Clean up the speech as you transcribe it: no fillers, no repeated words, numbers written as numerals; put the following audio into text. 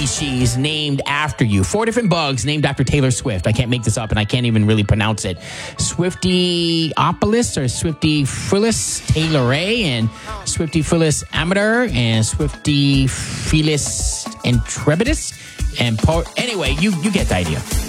species named after you. 4 different bugs named after Taylor Swift. I can't make this up, and I can't even really pronounce it. Swiftyopolis or Swiftyphilus taylorae, and Swiftyphilus amateur, and Swiftyphilus intrepidus. And anyway, you get the idea.